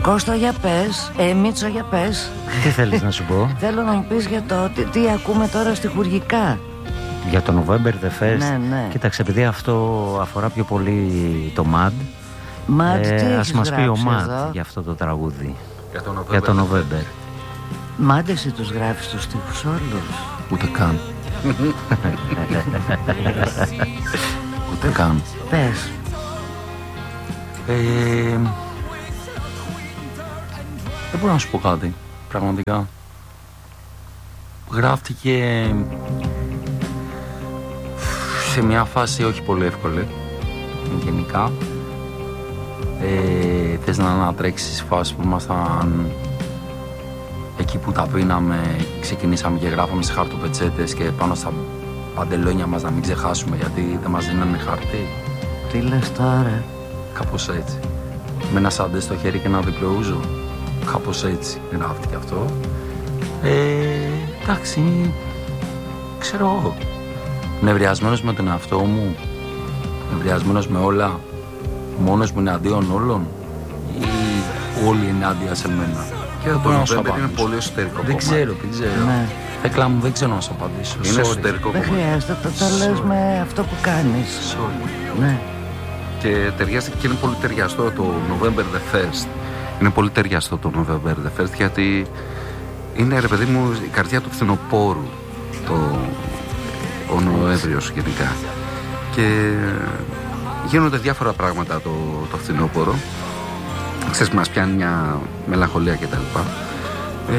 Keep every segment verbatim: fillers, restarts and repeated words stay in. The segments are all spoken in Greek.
Κώστα, για πες. Ε, Μίτσο, για πες. Τι θέλεις να σου πω? Θέλω να μου πεις για το τι, τι ακούμε τώρα στιχουργικά. Για το November the Fest. Ναι, ναι. Κοίταξε, επειδή αυτό αφορά πιο πολύ το Mad, Mad, ε, τι ας μας πει ο Mad εδώ? για αυτό το τραγούδι. Για το November. Για το November. Mad, εσύ τους γράφεις τους στίχους όλους? Ούτε καν. Ούτε καν. Πες. Ε, δεν μπορώ να σου πω κάτι, πραγματικά. Γράφτηκε σε μια φάση όχι πολύ εύκολη, γενικά. Ε, θες να ανατρέξεις στη φάση που ήμασταν εκεί που τα πίναμε, ξεκινήσαμε και γράφαμε σε χαρτοπετσέτες και πάνω στα παντελόνια μας να μην ξεχάσουμε γιατί δεν μας δίνανε χαρτί. Τι λες τώρα? Κάπως έτσι. Με ένα σάντε στο χέρι και ένα διπλό ούζο. Κάπως έτσι γράφτηκε αυτό. Ε, εντάξει, ξέρω εγώ. Νευριασμένος με τον εαυτό μου, νευριασμένος με όλα, μόνος μου εναντίον όλων ή όλοι ενάντια σε μένα? Και το November είναι πολύ εσωτερικό Δεν κομμάτι. ξέρω, δεν ξέρω. Ναι. Θέκλα μου, δεν ξέρω να σου απαντήσω. Είναι Sorry. εσωτερικό Δεν κομμάτι. χρειάζεται, το, το λες με αυτό που κάνεις. Sorry. Ναι. Και ταιριάζει και είναι πολύ ταιριαστό το November the First. Είναι πολύ ταιριαστό το November the First γιατί είναι, ρε παιδί μου, η καρδιά του φθινοπόρου το, ο Νοέμβριος γενικά. Και γίνονται διάφορα πράγματα το, το φθινόπωρο. Ξέρεις, μας πιάνει μια μελαγχολία κτλ. Ε,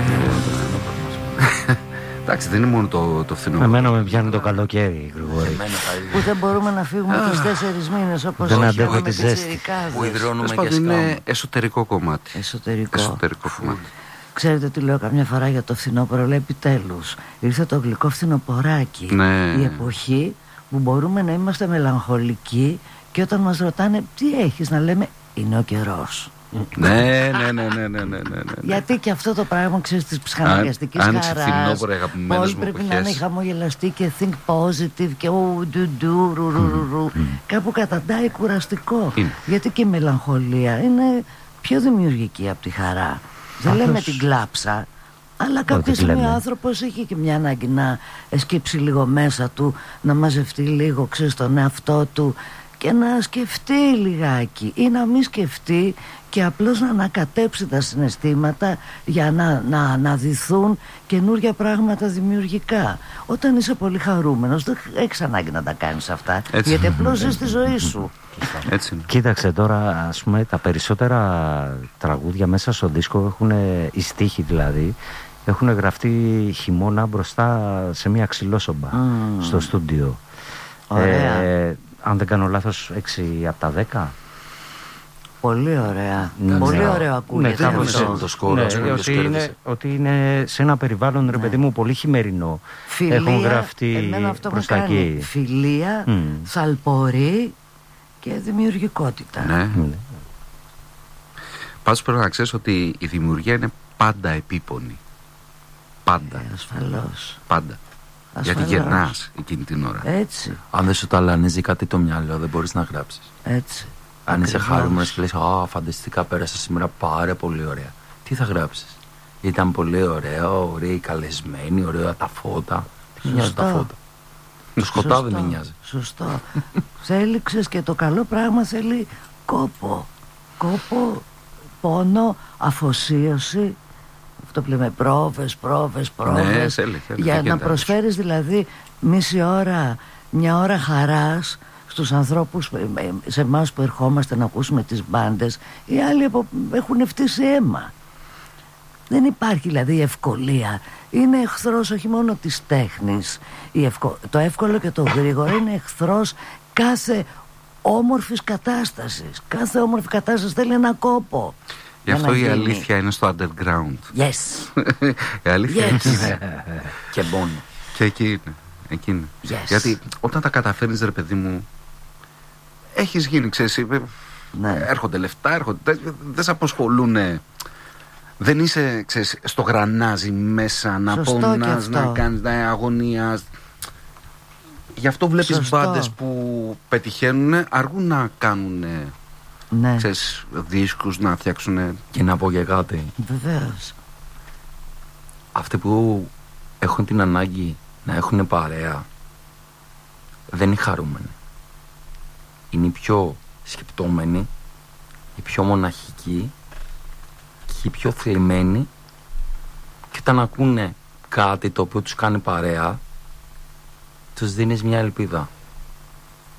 εντάξει, δεν είναι μόνο το, το φθινόπωρο. Εμένα με πιάνει το καλοκαίρι, Γρηγόρη. Που δεν μπορούμε να φύγουμε τους τέσσερις μήνες όπως Δεν όχι αντέχω με τη τις ζέστη. τσιρικάδες. Που υδρώνουμε Τέλος και πάντων, σκάμε. είναι εσωτερικό κομμάτι. Εσωτερικό. Εσωτερικό κομμάτι. Ξέρετε τι λέω καμιά φορά για το φθινόπωρο? Λέει επιτέλους ήρθε το γλυκό φθινοποράκι. Ναι. Η εποχή που μπορούμε να είμαστε μελαγχολικοί και όταν μας ρωτάνε τι έχεις να λέμε είναι ο καιρός. Ναι, ναι, ναι, ναι, ναι, ναι, ναι, ναι. Γιατί και αυτό το πράγμα, ξέρεις, της ψυχαναγκαστικής Αν- άνοιξε χαράς. φθινόπωρο, οι αγαπημένες Όλοι μου πρέπει εποχές. να είναι χαμογελαστοί και think positive και ου, ντου, ντου, ρου, ρου, ρου, ρου. Κάπου καταντάει κουραστικό. Είναι. Γιατί και η μελαγχολία είναι πιο δημιουργική από τη χαρά. Δεν Απλώς- λέμε την κλάψα, αλλά κάποια τη στιγμή ο λέμε. άνθρωπος έχει και μια ανάγκη να εσκύψει λίγο μέσα του, να μαζευτεί λίγο, ξέρεις, τον εαυτό του και να σκεφτεί λιγάκι ή να μην σκεφτεί και απλώς να ανακατέψει τα συναισθήματα για να, να αναδυθούν καινούργια πράγματα δημιουργικά. Όταν είσαι πολύ χαρούμενος δεν έχεις ανάγκη να τα κάνεις αυτά, Έτσι. γιατί απλώς ζεις τη ζωή σου. Έτσι είναι. Κοίταξε τώρα, ας πούμε, τα περισσότερα τραγούδια μέσα στο δίσκο έχουν, οι στίχοι δηλαδή, έχουν γραφτεί χειμώνα μπροστά σε μια ξυλόσομπα Mm. στο στούντιο. Ωραία. Ε, αν δεν κάνω λάθος, έξι από τα δέκα. Πολύ ωραία. Ναι, Πολύ ναι. ωραίο ακούγεται. Ναι, κάπως αυτό. έτσι. το σκόρο, Ναι, ας πούμε, ότι, το σκέρδησε. είναι, ότι είναι σε ένα περιβάλλον, ρε παιδί μου, πολύ χειμερινό. Φιλία, Έχουν γραφτεί εμένα αυτό προς μου τα κάνει εκεί. φιλία, Μμ. θαλπορή και δημιουργικότητα. Ναι. Ναι. Πάντως πρέπει να ξέρεις ότι η δημιουργία είναι πάντα επίπονη. Πάντα. Ε, ασφαλώς. Πάντα. Γιατί Ασφαλώς. γερνάς εκείνη την ώρα. Έτσι, Αν δεν σου ταλανίζει κάτι το μυαλό, δεν μπορείς να γράψεις. έτσι. Αν είσαι Ακριβώς. χαρούμενος και λες, α, φανταστικά πέρασα σήμερα πάρα πολύ ωραία. Τι θα γράψεις? Ήταν πολύ ωραίο, ωραίοι καλεσμένοι, ωραία τα φώτα. Τι με νοιάζει τα Σωστό. φώτα? Το σκοτάδι Σωστό, με νοιάζει. Σωστό. Θέλει, ξέρεις, και το καλό πράγμα θέλει κόπο. Κόπο, πόνο, αφοσίωση. Αυτό που λέμε πρόβες, πρόβες, πρόβες. θέλει, θέλει, Για δεν να γίνεται προσφέρεις δηλαδή μισή ώρα, μια ώρα χαράς στους ανθρώπους, σε εμάς που ερχόμαστε να ακούσουμε τις μπάντες. Οι άλλοι απο- έχουν φτύσει αίμα. Δεν υπάρχει δηλαδή ευκολία. Είναι εχθρός όχι μόνο της τέχνης. Η ευκο... Το εύκολο και το γρήγορο είναι εχθρός κάθε όμορφης κατάστασης. Κάθε όμορφη κατάσταση θέλει ένα κόπο. Γι' για αυτό να η γίνει. αλήθεια είναι στο underground. Yes. Η αλήθεια Yes. εκεί είναι. Και μπόνο. Και εκεί είναι. Εκεί είναι. Yes. Γιατί όταν τα καταφέρνεις, ρε παιδί μου, έχεις γίνει, ξέρεις, ε, Ναι. έρχονται λεφτά, έρχονται, δεν δεν σε αποσχολούνε. Δεν είσαι, ξέρεις, στο γρανάζι μέσα να Σωστό και πονάς, αυτό. να κάνεις, να αγωνίας. Γι' αυτό βλέπεις Σωστό. μπάντες που πετυχαίνουν, αργούν να κάνουν Ναι. Ναι. Ξέρεις, δίσκους να φτιάξουν. Και να πω και κάτι. Βεβαίως. Αυτοί που έχουν την ανάγκη να έχουν παρέα δεν είναι χαρούμενοι. Είναι οι πιο σκεπτόμενοι, οι πιο μοναχικοί και οι πιο θλιμμένοι, και όταν ακούνε κάτι το οποίο τους κάνει παρέα, τους δίνεις μια ελπίδα.